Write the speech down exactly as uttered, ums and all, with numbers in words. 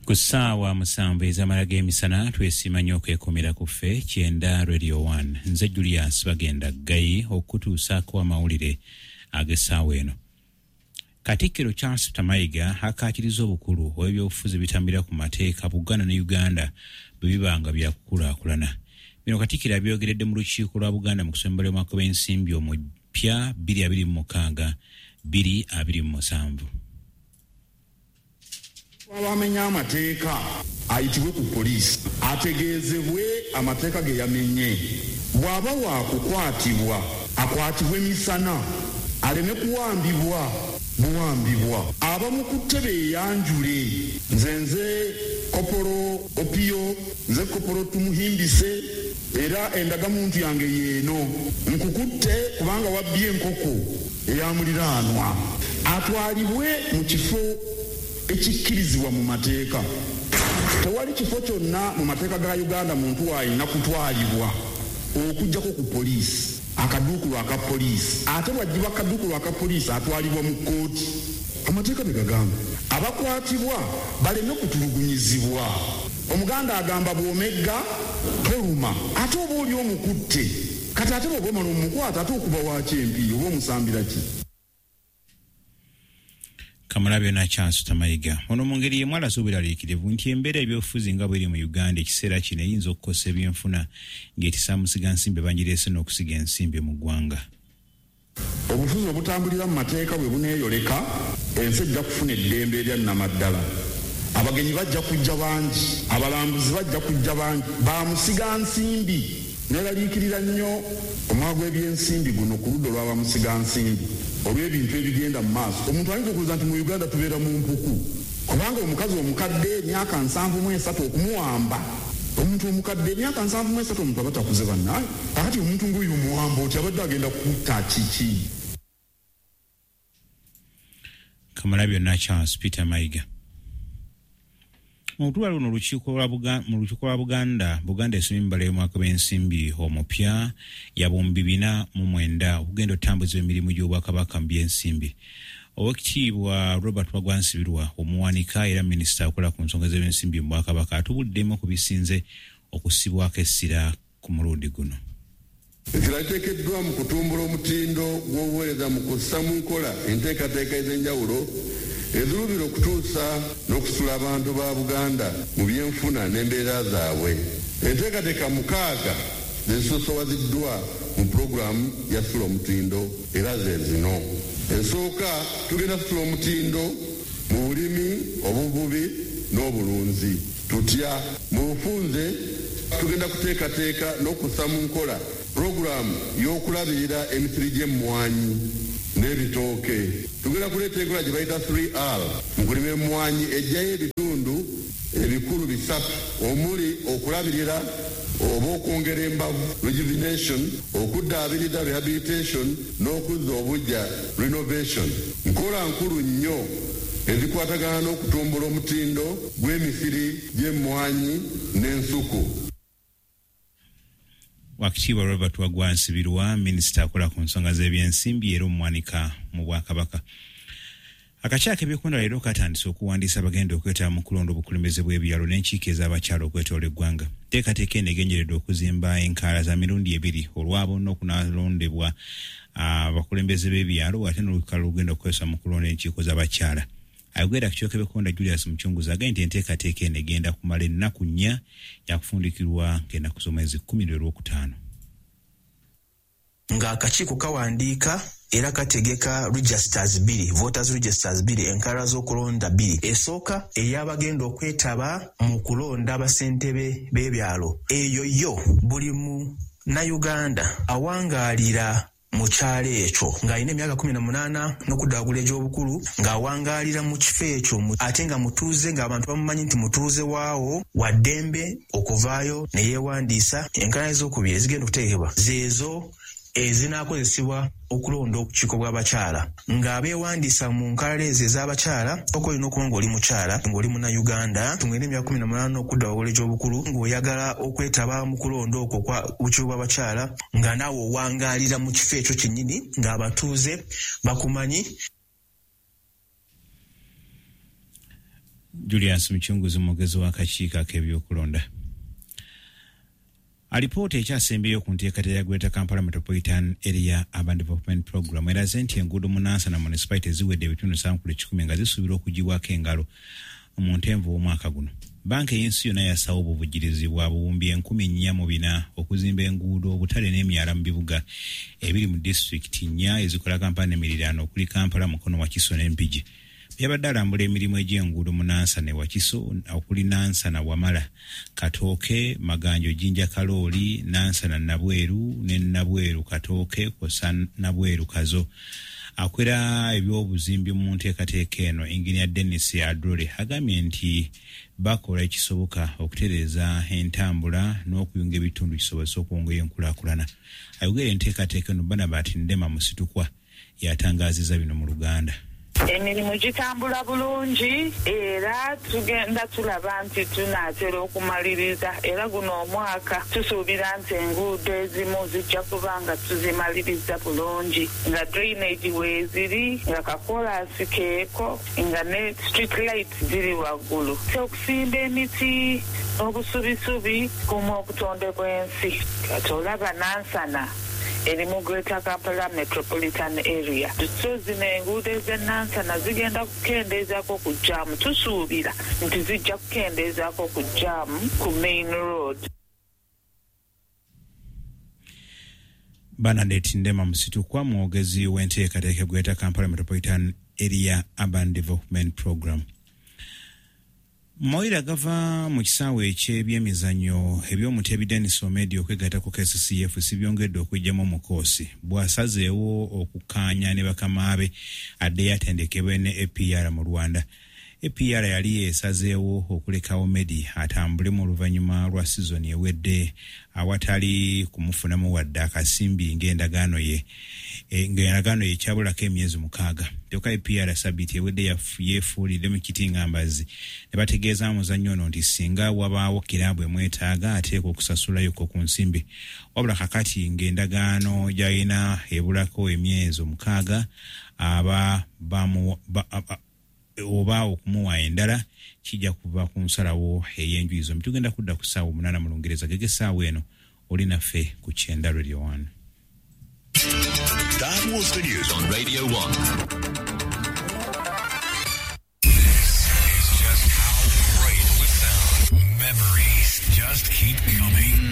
Kusaawa musanvu ez'amala g'emisana twesiima nnyo okwekomera ku ffe kyenda Radio one. Nze Julius bagenda Gayi okutuusaako amawulire ag'essaawa eno. Katikkiro Charles Tamayiga akaakiriza obukulu obw'ebyobufuzi bitambira ku mateeka Buganda ne Uganda bwe bibanga byakukulaakulana. Bino Katikkiro abyogeredde mu lukiiko lwa Buganda mu kusembera omwaka w'ensimbi omupya bbiri abiri mu mukaaga bbiri abiri mu musanvu. Abamenya amateeka ayitibwe ku poliisi ategeezebwe amateeka ge yamenye. Bw'aba waakukwatibwa akwatibwe misana aleme kuwambibwa buwambibwa. Abamukutte beeyanjule. Nze nze Kopolo Opio, nze Kopolo Tumuhimbise era endagamuntu yange yeeno nkukutte kubanga wabbye enkoko eyamuliraanwa. Atwalibwe mu kifo ekikkirizibwa mu mateeka. Tewali kifo kyonna mu mateeka ga Uganda muntu alina kutwalibwa okujjako ku poliisi, akaduukulu aka poliisi. Ate bw'aggyibwa akaduukulu aka poliisi atwalibwa mu kkooti. Amateeka begagamba abakwatibwa baleme kutulugunyizibwa. Omuganda agamba bw'omegga toluma, ate oba oli omukutte kati ate bw'omala omukwata ate okuba wakyempi oba omusambira ki? Kamalabe na Charles Tamayiga. Ono mu ngeri yemu alasuubira aliikirivu nti embeera ebyobufuzi nga bw'eri mu Uganda ekiseera kino eyinza okukosa ebyenfuna ng'etisa musiga nsimbi bangireese n'okusiga ensimbi mu ggwanga. Obufuzi obutambulira mu mateeka bwe buneeyoleka, ensi ejja kufuna eddembe erya nnamaddala. Abagenyi bajja kujja bangi, abalambuzi bajja kujja bangi, bamusiga nsimbi. Neeraliikirira nnyo omwaga gw'ebyensimbi guno ku ludda olw'abamusiga nsimbi olw'ebintu ebigenda mu maaso. Omuntu ayinza okubuuza nti mu Uganda tubeera mu mpuku kubanga omukazi omukadde emyaka nsanvu mu esatu okumuwamba. Omuntu omukadde emyaka nsanvu mu esatu omuntu aba takuze bannaaye. Akati omuntu ng'oyo omuwamba oti abadde agenda kutta kiki? Kamalabe na Charles Peter Mayiga. Mu lutuula luno olukiiko lwa Buganda mu lukiiko lwa Buganda Buganda esomye embala y'omwaka w'ensimbi omupya ya bombi bina mu mwenda okugenda otambuza emirimu gy'Obwakabaka mu by'ensimbi. Oweekitiibwa Robert Wagwansibirwa omuwanika era minisita akola ku nsonga z'ebyensimbi mu Bwakabaka atubuddemu ku bisinze okusibwako essira ku mulundi guno. Ekirateekeddwa mu kutumbula omutindo gw'obuweereza mu kussa mu nkola enteekateeka ez'enjawulo ezirubira okutuusa n'okusula abantu ba Buganda mu byenfuna n'embeera zaabwe. Enteekateeka mukaaga zisoosowaziddwa mu pulogulaamu ya sula omutindo era ze zino. Ensooka tugenda kusula omutindo mu bulimi, obuvubi n'obulunzi. Tutya mu bufunze tugenda kuteekateeka n'okussa mu nkola pulogulaamu y'okulabirira emisiri gy'emmwanyi n'ebitooke. Tugenda kuleeta enkola gye bayita three R mu kulima emmwanyi ejjayo ebitundu ebikulu bisatu omuli okulabirira oba okwongera embavu rejuvenation, okuddaabiriza rehabilitation n'okuzza obujja renovation. Nkola nkulu nnyo ezikwatagana n'okutumbula omutindo gw'emisiri gy'emmwanyi n'ensuku. Wakitiibwa Robert Wagwansibirwa minisita akola ku nsonga z'ebyensimbi era omuwanika mu Bwakabaka. Akakyaka ebyokulonda leero katandise okuwandiisa abagenda okwetaba mu kulonda obukulembeze bw'ebyalo n'enkiiko ez'abakyala okwetoola eggwanga. Teekateeka eno egenyeredde okuzimba enkaala za mirundi ebiri olwabo n'okunalondebwa abakulembeze b'ebyalo ate n'olukalala olugenda okukozesa mu kulonda enkiiko z'abakyala. Ayogera ku kyoka ebyokulonda Julius Muchunguzi agambye nti enteekateeka eno egenda kumala ennaku nnya yakufundikirwa ng'ennaku z'omwezi kkumi n'olwokutaano. Ng'akakiiko kawandiika era kategeka registers bbiri, voters registers bbiri, enkaala z'okulonda bbiri. Esooka ey'abagenda okwetaba mu kulonda abasentebe b'ebyalo. Eyo yo buli mu Uganda awangaalira mu kyalo ekyo ng'alina emyaka kumi na munaana n'okuddagula egy'obukulu ng'awangaalira mu kifo ekyo ate nga mutuuze ng'abantu bamumanyi nti mutuuze waawo wa ddembe okuvaayo ne yeewandiisa. Enkaala ez'okubiri ezigenda okuteekebwa zeezo ezinaakozesebwa okulonda obukiiko bw'abakyala ng'abeewandiisa mu nkaala ezo ez'abakyala oko olina okuba ng'oli mukyala ng'oli munnayuganda ng'olina emyaka kumi na munaana okudda wawole gy'obukulu ng'oyagala okwetaba mu kulonda okwo kwa bukiiko bw'abakyala nga naawe owangaalira mu kifo ekyo kyennyini ng'abatuuze bakumanyi. Julius Mchunguzi mwogezi w'akakiiko ak'ebyokulonda. Alipoota ekyasembeyo ku nteekateeka ya Greater Kampala Metropolitan Area Urban Development Program eraze nti enguudo munaansa na municipality ziwedde ebitundu sankulu kikumi nga zisuubirwa okugibwako engalo mu ntenvu w'omwaka guno. Banka y'ensi yonna yasawo obuvujjirizi bwa buwumbi enkumi nnya mu bina okuzimba enguudo, obutale n'emyala mu bibuga ebiri mu disitulikiti nnya ezikola Kampala n'emiriraano okuli Kampala, Mukono, Wakiso n'Empigi. Yabadde alambula emirimu egy'enguudo mu Nansa ne Wakiso okuli Nansa na Wamala, Katooke, Maganjo, Jinja, Kalooli, Nansa na Nabweru ne Nabweru, Katooke, Kosa Nabweru, Kazo. Akwera ebyobuzimbi mu nteekateeka eno, Engineer Dennis Adrole agambye nti bakola ekisoboka okutereeza entambula n'okuyunga ebitundu kisobozesa okwongera enkulaakulana. Ayogera enteekateeka eno Barnabas Ndema Musitukwa yatangaazizza bino mu Luganda. Emirimu gitambula bulungi era tugenda tulaba nti tunaatera okumaliriza era guno omwaka tusuubira nti enguudo ezimu zijja kuba nga tuzimaliriza bulungi nga drainage weeziri nga kakolasi keeko nga ne street light ziri waggulu. Okusimba emiti n'obusubisubi kuuma obutonde bw'ensi kati olaba Nansana eri mu Greater Kampala Metropolitan Area. So zino enguudo ez'Nansana zigenda kukendeezako ku jaamu. Tusuubira nti zijja kukendeezako ku jaamu ku main road. Bernadette Ndema Musitukwa mwogezi w'enteekateeka Greater Kampala Metropolitan Area Urban Development Program. Mawira gava mu kisaawe eky'ebyemizannyo eby'Omutebi Dennis Omedio okwegatta ku K C C F si byongedde okujjamu omukoosi bw'asazeewo okukaanya ne bakamaabe adde yatendekebwe ne A P R mu Rwanda. A P R yali yeesazeewo okuleka Omedi atambule mu luvannyuma lwa sizoni ewedde awatali kumufunamu wadde akasimbi ng'endagaano ye e, ng'endagaano ye kyabulako emyezi mukaaga. Tyoka A P R Sabiti ewedde yeefuulidde mu kitingambazi ne bategeeza muzannyo ono nti singa wabaawo kiraabu emwetaaga ateekwa okusasulako ku nsimbi. Wabula kakati ng'endagaano gy'alina ebulako emyezi omukaaga aba bamu ba, ba, oba okumuwa endala kijja kuva ku nsalawo ey'enjuyi zombi. Tugenda kudda ku ssaawa omunaana mu Lungereza gege ssaawa eno oli naffe ku Kyenda Radio one. That was the news on Radio one.